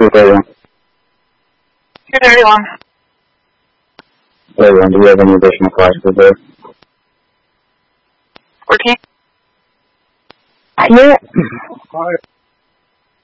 231. 231. 231, do we have any additional classes there? 14. Yeah. Alright.